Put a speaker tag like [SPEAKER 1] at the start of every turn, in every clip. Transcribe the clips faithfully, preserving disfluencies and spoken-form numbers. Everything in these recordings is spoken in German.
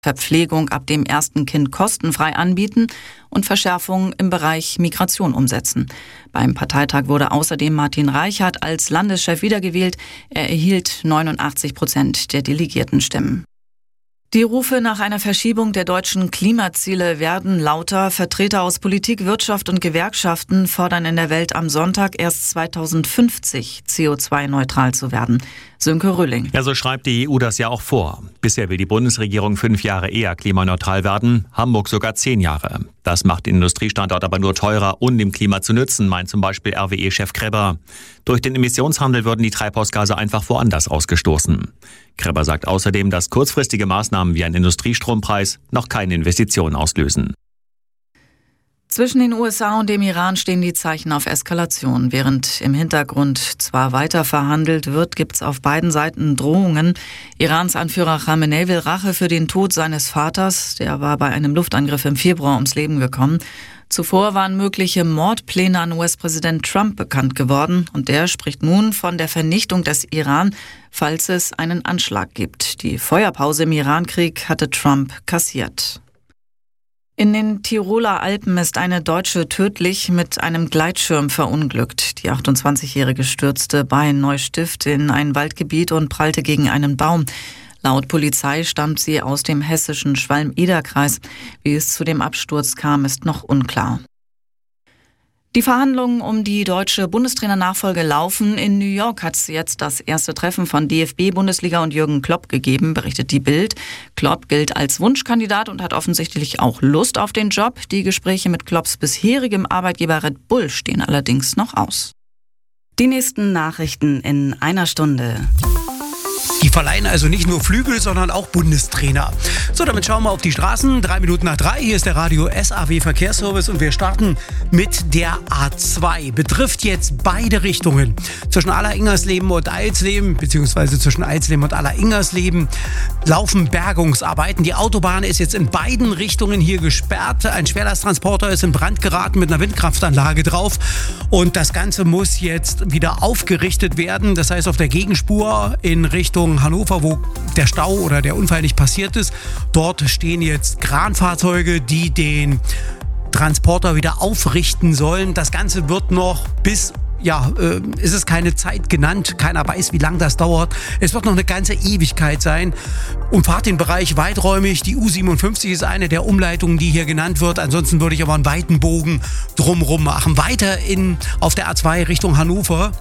[SPEAKER 1] Verpflegung ab dem ersten Kind kostenfrei anbieten und Verschärfungen im Bereich Migration umsetzen. Beim Parteitag wurde außerdem Martin Reichert als Landeschef wiedergewählt. Er erhielt neunundachtzig Prozent der Delegiertenstimmen. Die Rufe nach einer Verschiebung der deutschen Klimaziele werden lauter. Vertreter aus Politik, Wirtschaft und Gewerkschaften fordern in der Welt am Sonntag erst zweitausendfünfzig C O zwei neutral zu werden. Sönke Rülling.
[SPEAKER 2] Ja, so schreibt die E U das ja auch vor. Bisher will die Bundesregierung fünf Jahre eher klimaneutral werden, Hamburg sogar zehn Jahre. Das macht den Industriestandort aber nur teurer, um dem Klima zu nützen, meint zum Beispiel R W E-Chef Kreber. Durch den Emissionshandel würden die Treibhausgase einfach woanders ausgestoßen. Kreber sagt außerdem, dass kurzfristige Maßnahmen wie ein Industriestrompreis noch keine Investitionen auslösen.
[SPEAKER 1] Zwischen den U S A und dem Iran stehen die Zeichen auf Eskalation. Während im Hintergrund zwar weiter verhandelt wird, gibt es auf beiden Seiten Drohungen. Irans Anführer Khamenei will Rache für den Tod seines Vaters. Der war bei einem Luftangriff im Februar ums Leben gekommen. Zuvor waren mögliche Mordpläne an U S-Präsident Trump bekannt geworden. Und der spricht nun von der Vernichtung des Iran, falls es einen Anschlag gibt. Die Feuerpause im Irankrieg hatte Trump kassiert. In den Tiroler Alpen ist eine Deutsche tödlich mit einem Gleitschirm verunglückt. Die achtundzwanzigjährige stürzte bei Neustift in ein Waldgebiet und prallte gegen einen Baum. Laut Polizei stammt sie aus dem hessischen Schwalm-Eder-Kreis. Wie es zu dem Absturz kam, ist noch unklar. Die Verhandlungen um die deutsche Bundestrainernachfolge laufen. In New York hat es jetzt das erste Treffen von D F B-Bundesliga und Jürgen Klopp gegeben, berichtet die Bild. Klopp gilt als Wunschkandidat und hat offensichtlich auch Lust auf den Job. Die Gespräche mit Klopps bisherigem Arbeitgeber Red Bull stehen allerdings noch aus. Die nächsten Nachrichten in einer Stunde.
[SPEAKER 3] Die verleihen also nicht nur Flügel, sondern auch Bundestrainer. So, damit schauen wir auf die Straßen. Drei Minuten nach drei. Hier ist der Radio S A W Verkehrsservice und wir starten mit der A zwei. Betrifft jetzt beide Richtungen. Zwischen Aller-Ingersleben und Eilsleben, beziehungsweise zwischen Eilsleben und Aller-Ingersleben, laufen Bergungsarbeiten. Die Autobahn ist jetzt in beiden Richtungen hier gesperrt. Ein Schwerlasttransporter ist in Brand geraten mit einer Windkraftanlage drauf. Und das Ganze muss jetzt wieder aufgerichtet werden. Das heißt, auf der Gegenspur in Richtung Hannover, wo der Stau oder der Unfall nicht passiert ist. Dort stehen jetzt Kranfahrzeuge, die den Transporter wieder aufrichten sollen. Das Ganze wird noch bis, ja, äh, ist es keine Zeit genannt. Keiner weiß, wie lange das dauert. Es wird noch eine ganze Ewigkeit sein. Umfahrt den Bereich weiträumig. Die U siebenundfünfzig ist eine der Umleitungen, die hier genannt wird. Ansonsten würde ich aber einen weiten Bogen drumherum machen. Weiter in, auf der A zwei Richtung Hannover.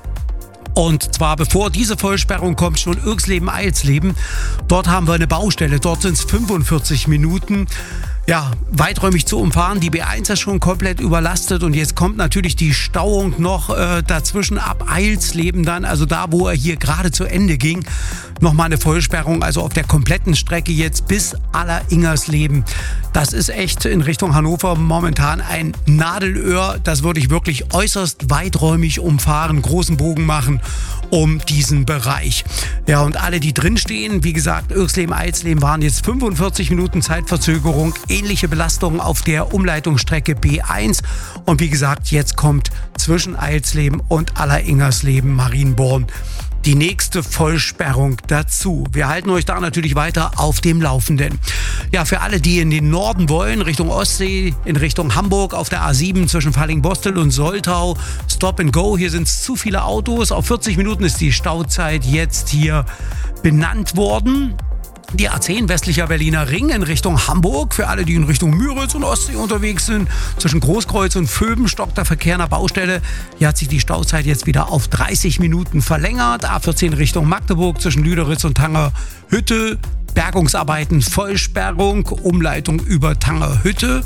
[SPEAKER 3] Und zwar bevor diese Vollsperrung kommt, schon Irxleben-Eilsleben. Dort haben wir eine Baustelle. Dort sind es fünfundvierzig Minuten. Ja, weiträumig zu umfahren. Die B eins ist schon komplett überlastet und jetzt kommt natürlich die Stauung noch äh, dazwischen ab Eilsleben dann, also da, wo er hier gerade zu Ende ging, nochmal eine Vollsperrung, also auf der kompletten Strecke jetzt bis Aller-Ingersleben. Das ist echt in Richtung Hannover momentan ein Nadelöhr. Das würde ich wirklich äußerst weiträumig umfahren, großen Bogen machen um diesen Bereich. Ja, und alle, die drinstehen, wie gesagt, Irxleben, Eilsleben waren jetzt fünfundvierzig Minuten Zeitverzögerung. Ähnliche Belastungen auf der Umleitungsstrecke B eins. Und wie gesagt, jetzt kommt zwischen Eilsleben und Aller-Ingersleben Marienborn die nächste Vollsperrung dazu. Wir halten euch da natürlich weiter auf dem Laufenden. Ja, für alle, die in den Norden wollen, Richtung Ostsee, in Richtung Hamburg auf der A sieben zwischen Falling-Bostel und Soltau, Stop and Go. Hier sind es zu viele Autos. Auf vierzig Minuten ist die Stauzeit jetzt hier benannt worden. Die A zehn westlicher Berliner Ring in Richtung Hamburg. Für alle, die in Richtung Müritz und Ostsee unterwegs sind. Zwischen Großkreuz und Vöben stockt der Verkehr nach Baustelle. Hier hat sich die Stauzeit jetzt wieder auf dreißig Minuten verlängert. A vierzehn Richtung Magdeburg zwischen Lüderitz und Tangerhütte. Bergungsarbeiten, Vollsperrung, Umleitung über Tangerhütte.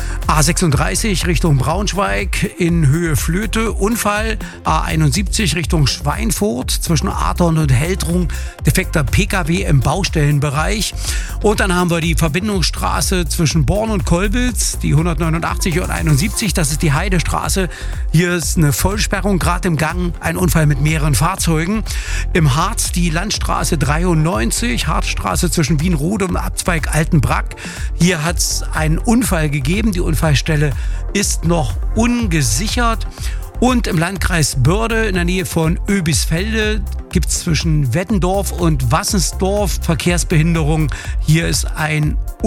[SPEAKER 3] A sechsunddreißig Richtung Braunschweig in Höhe Flöte, Unfall. A einundsiebzig Richtung Schweinfurt zwischen Adorn und Heldrung, defekter P K W im Baustellenbereich. Und dann haben wir die Verbindungsstraße zwischen Born und Kollwitz, die hundertneunundachtzig und einundsiebzig, das ist die Heidestraße. Hier ist eine Vollsperrung gerade im Gang, ein Unfall mit mehreren Fahrzeugen. Im Harz die Landstraße dreiundneunzig, Harzstraße zwischen Wienrode und Abzweig Altenbrak. Hier hat es einen Unfall gegeben. Die Unfallstelle ist noch ungesichert. Und im Landkreis Börde in der Nähe von Oebisfelde gibt es zwischen Wettendorf und Wassensdorf Verkehrsbehinderung. Hier ist ein